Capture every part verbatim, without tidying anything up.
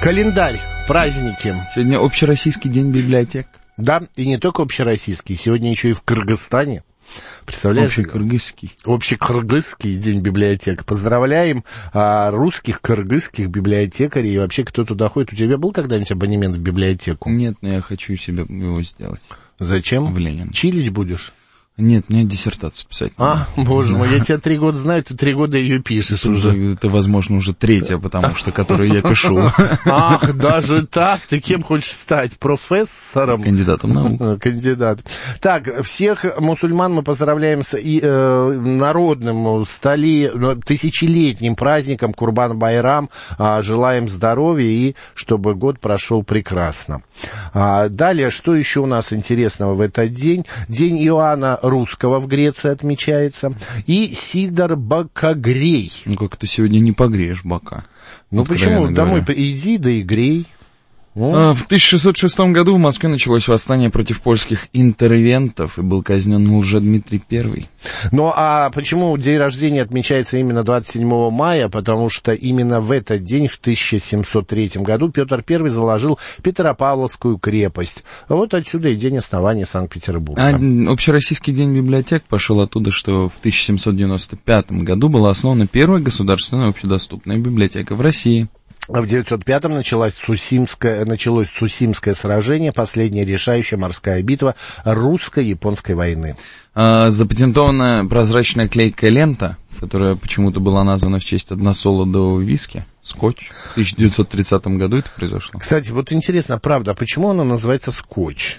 Календарь, праздники. Сегодня общероссийский день библиотек. Да, и не только общероссийский, сегодня еще и в Кыргызстане. Представляешь? Общекыргызский. Общекыргызский день библиотек. Поздравляем а, русских, кыргызских библиотекарей. И вообще, кто туда ходит? У тебя был когда-нибудь абонемент в библиотеку? Нет, но я хочу себе его сделать. Зачем? В Ленин. Чилить будешь? Нет, мне диссертацию писать. А, боже мой, я тебя три года знаю, ты три года ее пишешь это уже. уже. Это, возможно, уже третья, потому что, которую я пишу. Ах, даже так? Ты кем хочешь стать? Профессором? Кандидатом наук. Кандидат. Так, всех мусульман мы поздравляем с и, э, народным, столи, тысячелетним праздником Курбан-Байрам. А, желаем здоровья и чтобы год прошел прекрасно. А, далее, что еще у нас интересного в этот день? День Иоанна Русского в Греции отмечается. И Сидор Бокогрей. Ну, как ты сегодня не погреешь бока. Ну, почему? Домой иди, да и грей. А, в тысяча шестьсот шестом году в Москве началось восстание против польских интервентов, и был казнен Лжедмитрий Первый. Ну, а почему день рождения отмечается именно двадцать седьмого мая? Потому что именно в этот день, в тысяча семьсот третьем году, Петр Первый заложил Петропавловскую крепость. Вот отсюда и день основания Санкт-Петербурга. А общероссийский день библиотек пошел оттуда, что в тысяча семьсот девяносто пятом году была основана первая государственная общедоступная библиотека в России. В девятьсот пятом началось Цусимское, началось Цусимское сражение, последняя решающая морская битва русско-японской войны. А, запатентованная прозрачная клейкая лента, которая почему-то была названа в честь односолодового виски, скотч. В тысяча девятьсот тридцатом году это произошло. Кстати, вот интересно, правда, а почему она называется скотч?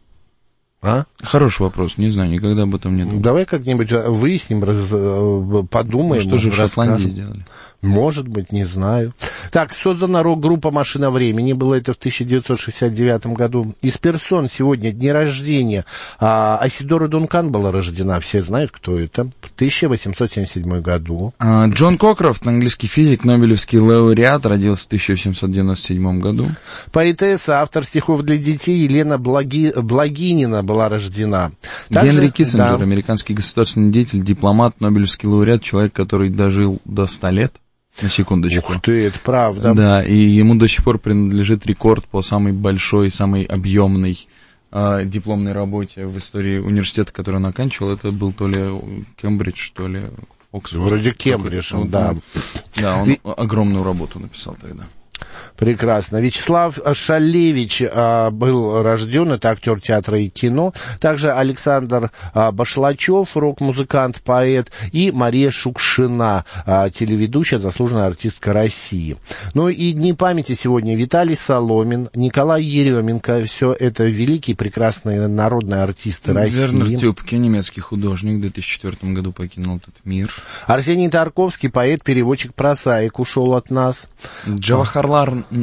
А? Хороший вопрос, не знаю, никогда об этом не думал. Давай как-нибудь выясним, раз, подумаем. Ну, что же в Шотландии сделали? Может быть, не знаю. Так, создана рок-группа «Машина времени», было это в тысяча девятьсот шестьдесят девятом году. Из персон сегодня дни рождения. А, Айседора Дункан была рождена, все знают, кто это, в тысяча восемьсот семьдесят седьмом году. А, Джон Кокрофт, английский физик, нобелевский лауреат, родился в тысяча восемьсот девяносто седьмом году. Поэтесса, автор стихов для детей Елена Благи... Благинина была рождена. Также, Генри Киссинджер, да. Американский государственный деятель, дипломат, нобелевский лауреат, человек, который дожил до ста лет. На секундочку. Ух ты, это правда. Да, и ему до сих пор принадлежит рекорд по самой большой, самой объемной э, дипломной работе в истории университета, который он оканчивал. Это был то ли Кембридж, то ли Оксфорд. Вроде Кембридж, он, да. Да, он и... огромную работу написал тогда. Прекрасно. Вячеслав Шалевич а, был рожден, это актер театра и кино. Также Александр а, Башлачев, рок-музыкант, поэт. И Мария Шукшина, а, телеведущая, заслуженная артистка России. Ну и дни памяти сегодня Виталий Соломин, Николай Еременко. Все это великие, прекрасные народные артисты России. Вернер Тюбке, немецкий художник, в две тысячи четвёртом году покинул этот мир. Арсений Тарковский, поэт, переводчик, прозаик, ушел от нас. Джавахарлал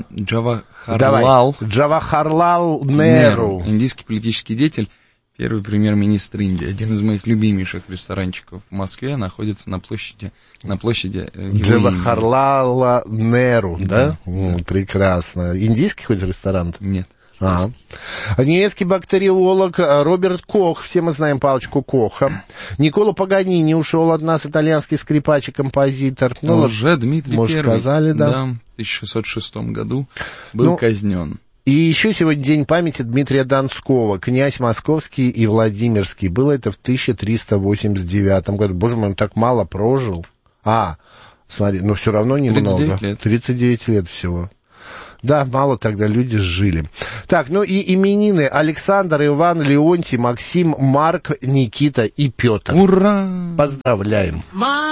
Джавахарлал Джавахарлал Неру, индийский политический деятель, первый премьер-министр Индии. Один из моих любимейших ресторанчиков в Москве находится на площади, на площади Джавахарлала Неру, да? Да, да? да. Прекрасно. Индийский хоть ресторан? Нет. Ага. Немецкий бактериолог Роберт Кох, все мы знаем палочку Коха. Николо Паганини ушел от нас, итальянский скрипач и композитор. Ну, уже Дмитрий может, Первый, сказали, да. да, в тысяча шестьсот шестом году был ну, казнен. И еще сегодня день памяти Дмитрия Донского, князь московский и Владимирский. Было это в тысяча триста восемьдесят девятом году. Боже мой, он так мало прожил. А, смотри, но все равно немного. тридцать девять лет. тридцать девять лет всего. Да, мало тогда люди жили. Так, ну и именины: Александр, Иван, Леонтий, Максим, Марк, Никита и Петр. Ура! Поздравляем!